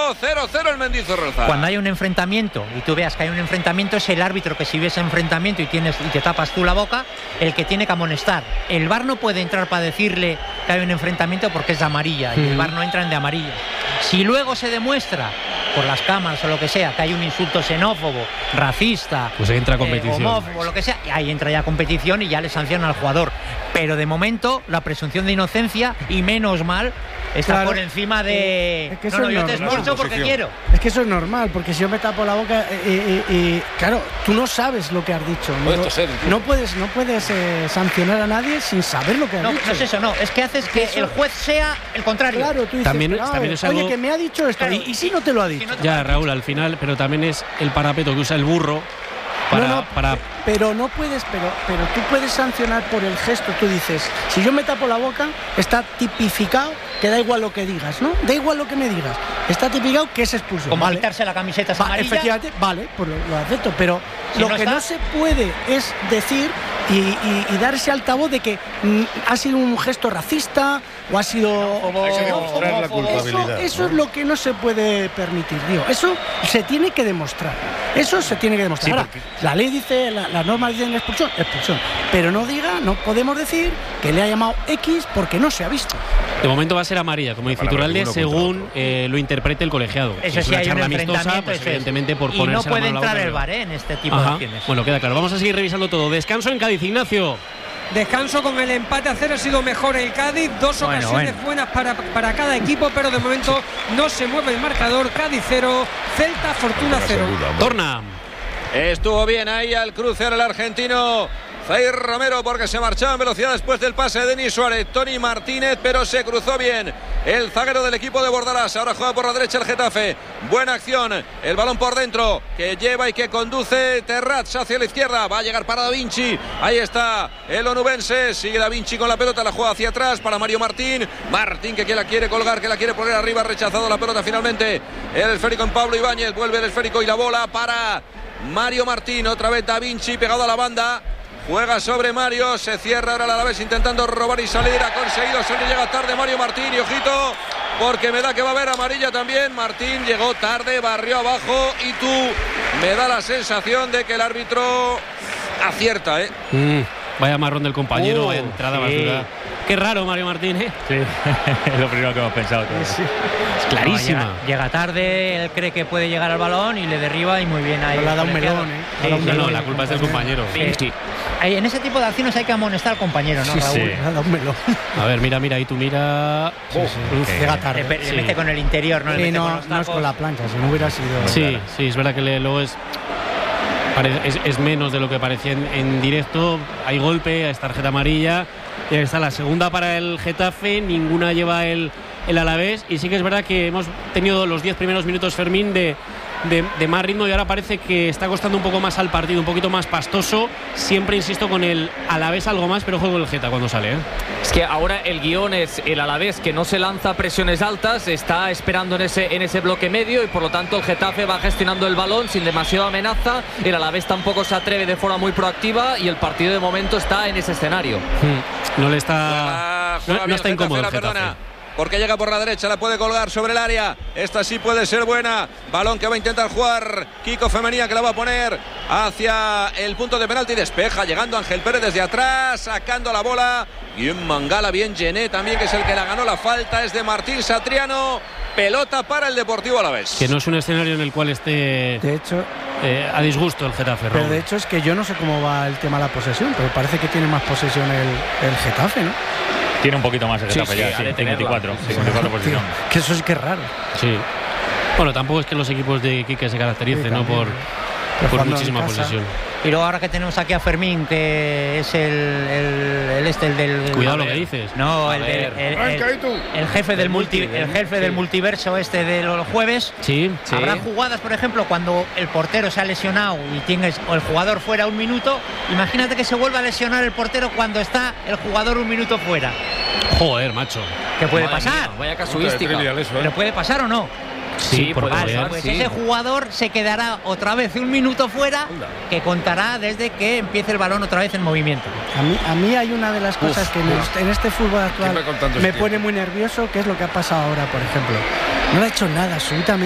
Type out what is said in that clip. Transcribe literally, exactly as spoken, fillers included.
uno, cero cero el Mendizorroza. Cuando hay un enfrentamiento y tú veas que hay un enfrentamiento, es el árbitro que si ves enfrentamiento y tienes y te tapas tú la boca, el que tiene que amonestar. El V A R no puede entrar para decirle que hay un enfrentamiento porque es de amarilla, y el V A R no entra en de amarilla. Si luego se demuestra por las cámaras o lo que sea que hay un insulto xenófobo, racista, pues entra a competición, eh, homófobo, lo que sea, y ahí entra ya a competición y ya le sanciona al jugador. Pero de momento la presunción de inocencia, y menos mal, está claro, por encima de es que no, no, yo es te expulso porque quiero. Es que eso es normal, porque si yo me tapo la boca y eh, eh, eh, claro, tú no sabes lo que has dicho. No, no puedes, no puedes eh, sancionar a nadie sin saber lo que has no, dicho. No es eso, no, es que haces que eso, el juez sea el contrario. Claro, tú dices, también, ah, también es oye, algo... que me ha dicho esto, claro, y, y si no te lo ha dicho. No ya, Raúl, al final, pero también es el parapeto que usa el burro para... No, no, para... pero no puedes, pero, pero tú puedes sancionar por el gesto. Tú dices, si yo me tapo la boca, está tipificado que da igual lo que digas, ¿no? Da igual lo que me digas. Está tipificado que es expulsión. Como vale. quitarse la camiseta Va, amarilla. efectivamente, vale, pues lo, lo acepto, pero si lo no que está... no se puede es decir y, y, y dar ese altavoz de que mm, ha sido un gesto racista o ha sido... No, hay que demostrar la culpabilidad. Eso, eso ¿no? es lo que no se puede permitir, digo. Eso se tiene que demostrar. Eso se tiene que demostrar. Sí, Ahora, porque... la ley dice, la, las normas dicen expulsión, expulsión. Pero no diga, no podemos decir que le ha llamado X porque no se ha visto. De momento va a ser amarilla, como dice Iturralde, según eh, lo interprete el colegiado. Eso si es sí, una hay charla un amistosa, pues es. evidentemente por y ponerse no puede la mano entrar la el V A R ¿eh? en este tipo Ajá. de acciones. Bueno, queda claro. Vamos a seguir revisando todo. Descanso en Cádiz, Ignacio. Descanso con el empate a cero, ha sido mejor el Cádiz, dos bueno, ocasiones bueno. buenas para, para cada equipo, pero de momento no se mueve el marcador. Cádiz cero, Celta Fortuna cero. Torna. Estuvo bien ahí al cruce el argentino Zair Romero, porque se marchaba en velocidad después del pase de Denis Suárez. Tony Martínez, pero se cruzó bien el zaguero del equipo de Bordalás. Ahora juega por la derecha el Getafe. Buena acción, el balón por dentro que lleva y que conduce Terrats hacia la izquierda. Va a llegar para Da Vinci. Ahí está el onubense. Sigue Da Vinci con la pelota, la juega hacia atrás para Mario Martín. Martín que, que la quiere colgar, que la quiere poner arriba. Rechazado la pelota finalmente. El esférico en Pablo Ibáñez. Vuelve el esférico y la bola para Mario Martín. Otra vez Da Vinci pegado a la banda. Juega sobre Mario, se cierra ahora el Alavés intentando robar y salir, ha conseguido, solo llega tarde Mario Martín y ojito, porque me da que va a haber amarilla también. Martín llegó tarde, barrió abajo y tú me da la sensación de que el árbitro acierta, ¿eh? Mm, vaya marrón del compañero, uh, vaya entrada sí. basura. Qué raro Mario Martín, ¿eh? Sí, es lo primero que hemos pensado todos. Sí. Es clarísima. No, llega, llega tarde, él cree que puede llegar al balón y le derriba y muy bien ahí. Le ha dado un melón, ¿eh? Sí, no, sí, no, sí, la culpa es del compañero. Sí. Sí. Ahí, en ese tipo de acciones hay que amonestar al compañero, ¿no, sí, Raúl? Sí, le ha dado un melón. A ver, mira, mira, ahí tú mira. Sí, sí. Uf, llega tarde. Le, le sí. mete con el interior, no le sí, mete no, con los no es con la plancha, si no hubiera sido. Sí, claro. sí, es verdad que le, luego es. Es, es menos de lo que parecía en, en directo. Hay golpe, es tarjeta amarilla. Y ahí está la segunda para el Getafe. Ninguna lleva el, el Alavés. Y sí que es verdad que hemos tenido los diez primeros minutos, Fermín, de, de, de más ritmo. Y ahora parece que está costando un poco más al partido, un poquito más pastoso. Siempre insisto con el Alavés algo más, pero juego el Geta cuando sale, ¿eh? Es que ahora el guión es el Alavés, que no se lanza presiones altas, está esperando en ese, en ese bloque medio y por lo tanto el Getafe va gestionando el balón sin demasiada amenaza. El Alavés tampoco se atreve de forma muy proactiva y el partido de momento está en ese escenario. Hmm. No le está, juega, no, no está incómodo el Getafe. Perdona. Porque llega por la derecha, la puede colgar sobre el área. Esta sí puede ser buena. Balón que va a intentar jugar Kiko Femenía, que la va a poner hacia el punto de penalti. Despeja, llegando Ángel Pérez desde atrás, sacando la bola. Y un Mangala, bien Gené también, que es el que la ganó. La falta es de Martín Satriano. Pelota para el Deportivo Alavés. Que no es un escenario en el cual esté de hecho, eh, a disgusto el Getafe, Raúl. Pero de hecho es que yo no sé cómo va el tema de la posesión, pero parece que tiene más posesión el, el Getafe, ¿no? Tiene un poquito más el Getafe, sí, ya, sí, sí, cincuenta y cuatro, cincuenta y cuatro posición. Que eso es que es raro. Sí. Bueno, tampoco es que los equipos de Quique se caractericen, sí, ¿no? Por, por muchísima posesión. Y luego ahora que tenemos aquí a Fermín, que es el, el, el este el del. Cuidado lo que dices. No, el, del, el, el, el, el jefe del multi, el jefe sí. del multiverso este de los jueves. Sí, sí. Habrá jugadas, por ejemplo, cuando el portero se ha lesionado y tienes o el jugador fuera un minuto. Imagínate que se vuelva a lesionar el portero cuando está el jugador un minuto fuera. Joder, macho. ¿Qué puede Madre pasar? Mía, vaya casuística. Eso, ¿eh? ¿Pero puede pasar o no? Sí, sí, por vale, poder, pues sí. ese jugador se quedará otra vez un minuto fuera, que contará desde que empiece el balón otra vez en movimiento. A mí, a mí hay una de las cosas uf, que en, el, en este fútbol actual me pone muy nervioso, que es lo que ha pasado ahora, por ejemplo. No le ha hecho nada, absolutamente.